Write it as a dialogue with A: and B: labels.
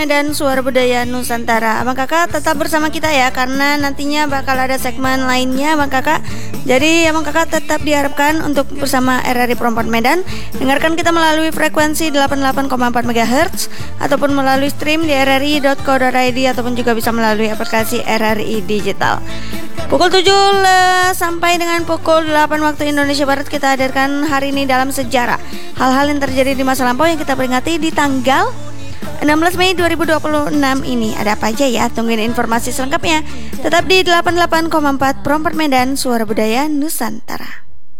A: Dan Suara Budaya Nusantara. Abang kakak tetap bersama kita ya, karena nantinya bakal ada segmen lainnya Abang kakak. Jadi abang kakak tetap diharapkan untuk bersama RRI Perempuan Medan. Dengarkan kita melalui frekuensi 88,4 MHz ataupun melalui stream di rri.co.id ataupun juga bisa melalui aplikasi RRI Digital. Pukul 7 sampai dengan pukul 8 waktu Indonesia Barat kita hadirkan hari ini dalam sejarah. Hal-hal yang terjadi di masa lampau yang kita peringati di tanggal 16 Mei 2026 ini. Ada apa aja ya? Tungguin informasi selengkapnya. Tetap di 88,4 Perempuan Medan, Suara Budaya Nusantara.